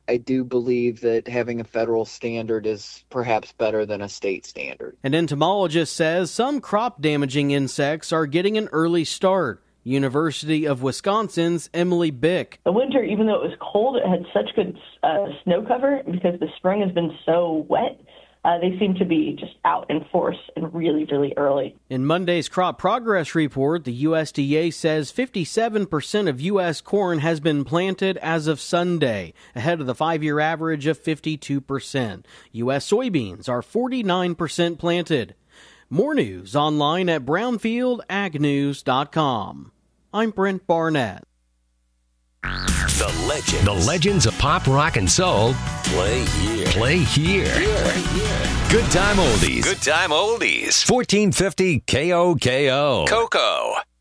I do believe that having a federal standard is perhaps better than a state standard. An entomologist says some crop-damaging insects are getting an early start. University of Wisconsin's Emily Bick. The winter, even though it was cold, it had such good snow cover because the spring has been so wet. They seem to be just out in force and really, really early. In Monday's crop progress report, the USDA says 57% of U.S. corn has been planted as of Sunday, ahead of the 5-year average of 52%. U.S. soybeans are 49% planted. More news online at brownfieldagnews.com. I'm Brent Barnett. The legends of pop, rock, and soul play here. Good time oldies. 1450 KOKO. Coco.